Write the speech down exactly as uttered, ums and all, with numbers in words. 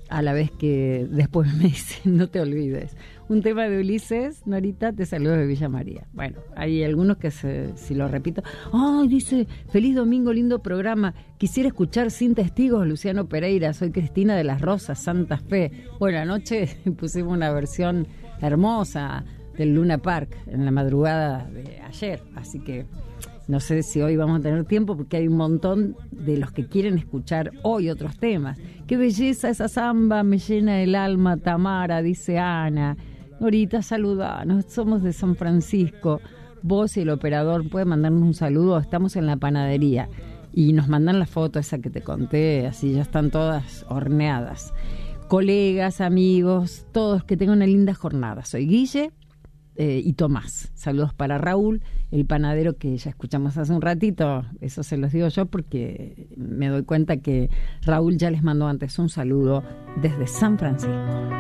a la vez que después me dicen, no te olvides. Un tema de Ulises, Norita, te saludo de Villa María. Bueno, hay algunos que se, si lo repito, ¡ay! Dice, feliz domingo, lindo programa. Quisiera escuchar Sin Testigos, Luciano Pereira. Soy Cristina de las Rosas, Santa Fe. Bueno, anoche pusimos una versión hermosa del Luna Park en la madrugada de ayer, así que no sé si hoy vamos a tener tiempo porque hay un montón de los que quieren escuchar hoy otros temas. Qué belleza esa samba, me llena el alma, Tamara, dice Ana. Norita, saludanos, somos de San Francisco. Vos y el operador pueden mandarnos un saludo, estamos en la panadería. Y nos mandan la foto esa que te conté, así ya están todas horneadas. Colegas, amigos, todos, que tengan una linda jornada. Soy Guille eh, y Tomás. Saludos para Raúl, el panadero que ya escuchamos hace un ratito. Eso se los digo yo porque me doy cuenta que Raúl ya les mandó antes un saludo desde San Francisco.